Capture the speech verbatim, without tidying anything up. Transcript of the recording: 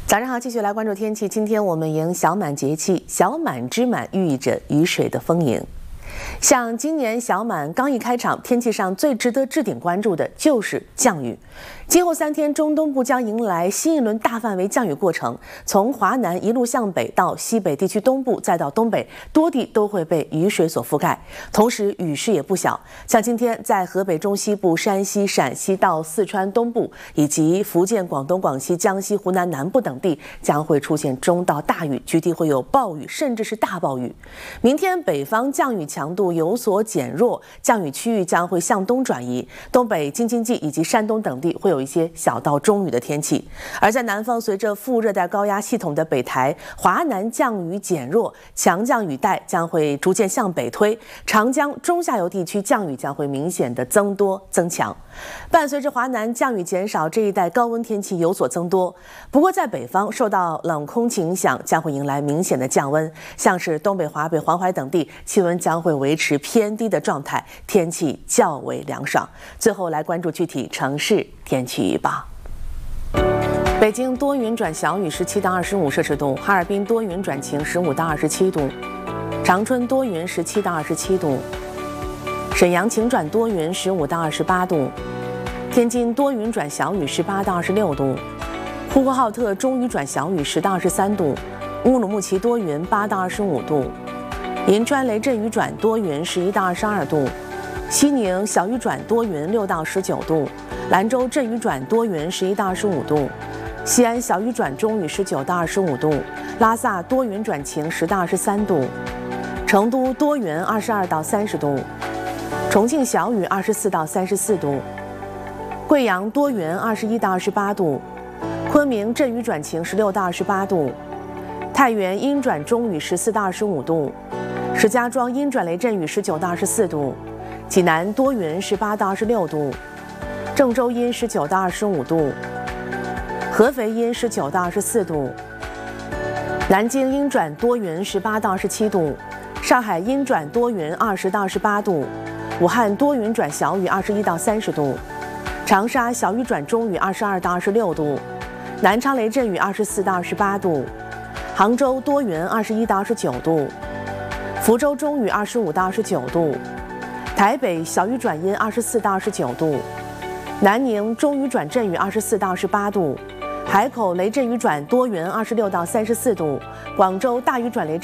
早上好，继续来关注天气。今天我们迎小满节气，小满之满寓意着雨水的丰盈。像今年小满刚一开场，天气上最值得置顶关注的就是降雨。今后三天，中东部将迎来新一轮大范围降雨过程，从华南一路向北到西北地区东部，再到东北，多地都会被雨水所覆盖。同时，雨势也不小。像今天在河北中西部、山西、陕西到四川东部，以及福建、广东、广西、江西、湖南南部等地，将会出现中到大雨，局地会有暴雨，甚至是大暴雨。明天北方降雨强度有所减弱，降雨区域将会向东转移，东北京津冀以及山东等地会有一些小到中雨的天气。而在南方，随着副热带高压系统的北抬，华南降雨减弱，强降雨带将会逐渐向北推，长江中下游地区降雨将会明显的增多增强。伴随着华南降雨减少，这一带高温天气有所增多。不过在北方受到冷空气影响，将会迎来明显的降温，像是东北、华北、黄淮等地气温将会维持偏低的状态，天气较为凉爽。最后来关注具体城市天气预报。北京多云转小雨，十七到二十五摄氏度；哈尔滨多云转晴，十五到二十七度；长春多云，十七到二十七度；沈阳晴转多云，十五到二十八度；天津多云转小雨，十八到二十六度；呼和浩特中雨转小雨，十到二十三度；乌鲁木齐多云，八到二十五度；银川雷阵雨转多云，十一到二十二度；西宁小雨转多云，六到十九度；兰州阵雨转多云，十一到二十五度；西安小雨转中雨，十九到二十五度；拉萨多云转晴，十到二十三度；成都多云，二十二到三十度；重庆小雨，二十四到三十四度；贵阳多云，二十一到二十八度；昆明阵雨转晴，十六到二十八度；太原阴转中雨，十四到二十五度；石家庄阴转雷阵雨，十九到二十四度；济南多云，十八到二十六度；郑州阴，十九到二十五度；合肥阴，十九到二十四度；南京阴转多云，十八到二十七度；上海阴转多云，二十到二十八度；武汉多云转小雨，二十一到三十度；长沙小雨转中雨，二十二到二十六度；南昌雷阵雨，二十四到二十八度；杭州多云，二十一到二十九度；福州中雨，二十五到二十九度；台北小雨转阴，二十四到二十九度；南宁中雨转阵雨，二十四到二十八度；海口雷阵雨转多云，二十六到三十四度；广州大雨转雷阵